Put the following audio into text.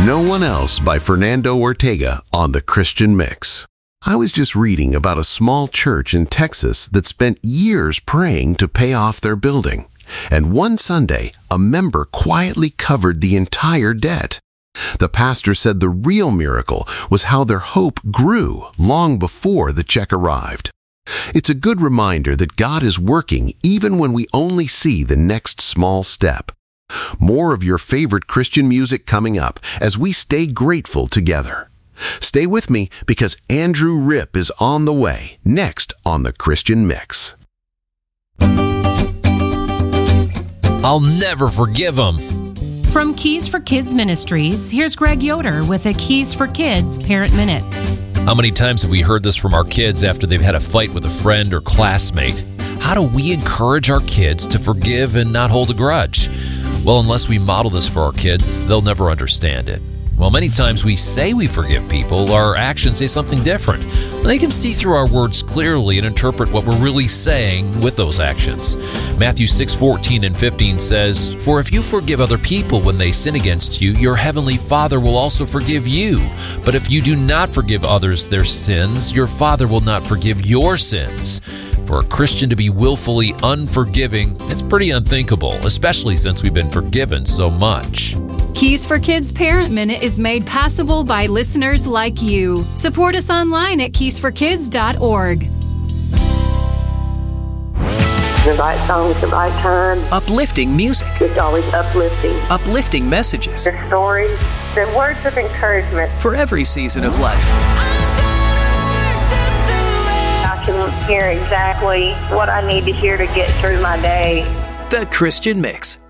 No One Else by Fernando Ortega on The Christian Mix. I was just reading about a small church in Texas that spent years praying to pay off their building. And one Sunday, a member quietly covered the entire debt. The pastor said the real miracle was how their hope grew long before the check arrived. It's a good reminder that God is working even when we only see the next small step. More of your favorite Christian music coming up as we stay grateful together. Stay with me because Andrew Ripp is on the way next on The Christian Mix. I'll never forgive him. From Keys for Kids Ministries, here's Greg Yoder with a Keys for Kids Parent Minute. How many times have we heard this from our kids after they've had a fight with a friend or classmate? How do we encourage our kids to forgive and not hold a grudge? Well, unless we model this for our kids, they'll never understand it. While many times we say we forgive people, our actions say something different. They can see through our words clearly and interpret what we're really saying with those actions. Matthew 6:14 and 15 says, "For if you forgive other people when they sin against you, your heavenly Father will also forgive you. But if you do not forgive others their sins, your Father will not forgive your sins." For a Christian to be willfully unforgiving, it's pretty unthinkable, especially since we've been forgiven so much. Keys for Kids Parent Minute is made possible by listeners like you. Support us online at keysforkids.org. The right song at the right time. Uplifting music. It's always uplifting. Uplifting messages. The stories, the words of encouragement. For every season of life. I can hear exactly what I need to hear to get through my day. The Christian Mix.